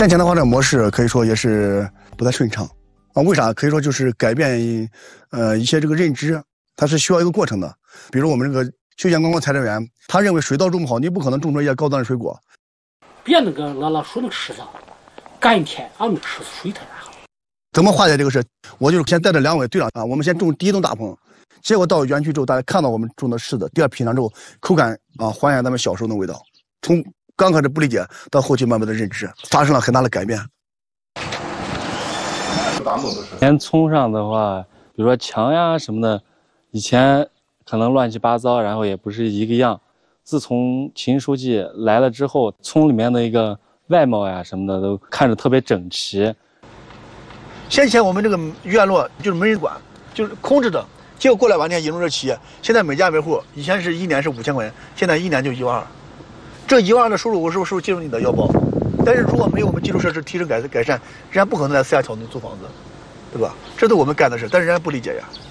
先前的话，这个模式可以说也是不太顺畅啊。为啥？可以说就是改变一些这个认知，它是需要一个过程的。比如我们这个休闲观光采摘园，他认为水稻种不好，你不可能种出一些高端的水果。 别那个老说那个柿子，干一天俺们吃水太好。 怎么化解这个事？我就是先带着两位队长啊，我们先种第一栋大棚，结果到园区之后，大家看到我们种的柿子，第二品尝之后，口感啊还原咱们小时候的味道。从刚开始不理解，到后期慢慢的认知，发生了很大的改变。 以前村上的话，比如说墙呀什么的，以前可能乱七八糟，然后也不是一个样。自从秦书记来了之后，村里面的一个外貌呀什么的都看着特别整齐。 先前我们这个院落就是没人管，就是空置的，结果过来完天引入这企业，现在每家每户以前是1年是5000块钱，现在1年就1万2，这1万2的收入我是不是进入你的腰包？但是如果没有我们基础设施提升改善，人家不可能在4家桥洞租房子，对吧？这都我们干的事，但是人家不理解呀。